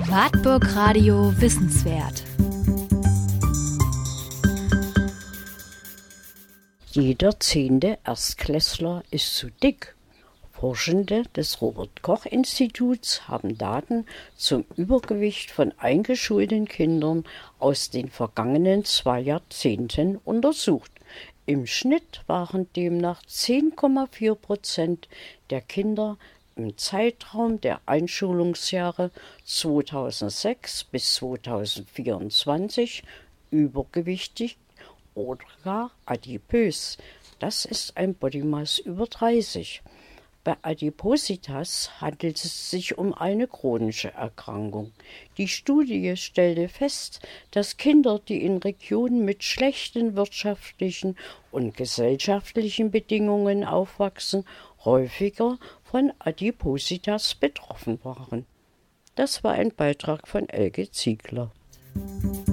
Wartburg Radio Wissenswert. Jeder 10. Erstklässler ist zu dick. Forschende des Robert-Koch-Instituts haben Daten zum Übergewicht von eingeschulten Kindern aus den vergangenen 2 Jahrzehnten untersucht. Im Schnitt waren demnach 10,4% der Kinder im Zeitraum der Einschulungsjahre 2006 bis 2024 übergewichtig oder gar adipös. Das ist ein Body Mass über 30. Bei Adipositas handelt es sich um eine chronische Erkrankung. Die Studie stellte fest, dass Kinder, die in Regionen mit schlechten wirtschaftlichen und gesellschaftlichen Bedingungen aufwachsen, häufiger von Adipositas betroffen waren. Das war ein Beitrag von Elke Ziegler.